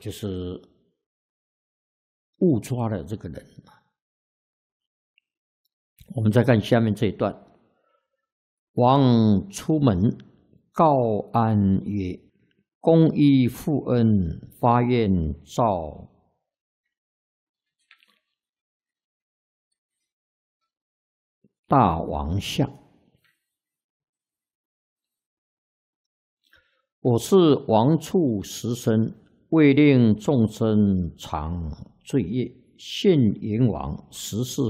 就是误抓了这个人。我们再看下面这一段：王出门告安曰：“公依父恩，发愿造大王像。我是王处实身，为令众生长罪业，现阎王实是